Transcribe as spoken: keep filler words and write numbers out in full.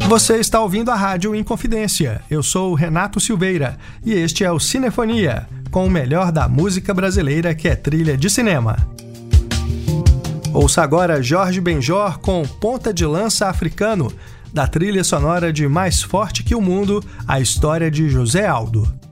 Você está ouvindo a Rádio Inconfidência. Eu sou o Renato Silveira e este é o Cinefonia, com o melhor da música brasileira que é trilha de cinema. Ouça agora Jorge Benjor com Ponta de Lança Africano, da trilha sonora de Mais Forte que o Mundo, a história de José Aldo.